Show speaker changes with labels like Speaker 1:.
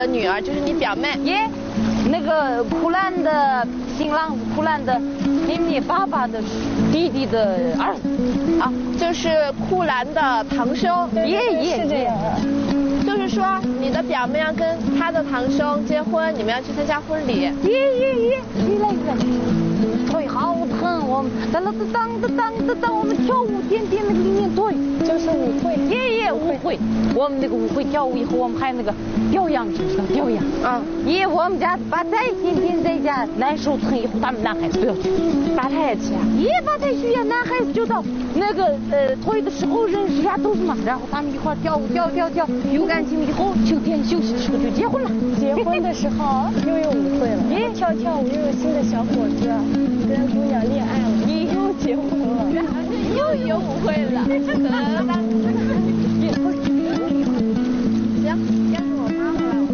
Speaker 1: 女儿就是你表妹。
Speaker 2: 耶，那个库兰的新郎，库兰的你爸爸的弟弟的儿子啊，
Speaker 1: 就是库兰的堂兄。
Speaker 2: 耶，
Speaker 3: 是这样。
Speaker 1: 就是说你的表妹要跟他的堂兄结婚，你们要去参加婚礼。
Speaker 2: 耶，你来。腿好疼，我们当，我们跳舞点那个里面腿，
Speaker 3: 就是舞会。
Speaker 2: 耶，舞会，我们那个舞会跳舞以后，我们还有那个表扬，知道表扬啊。耶，我们家把菜天天在家难受疼以后，他们男孩子不要去，
Speaker 1: 把菜也去啊？
Speaker 2: 耶，把菜去呀，男孩子就到那个退的时候认识呀都是嘛，然后他们一块跳舞跳，有感情以后秋天休息的时候就结婚了。
Speaker 3: 结婚的时候又有舞会了，跳舞又有新的小伙子跟姑娘恋爱了，你又结婚了，
Speaker 1: 又有舞会了。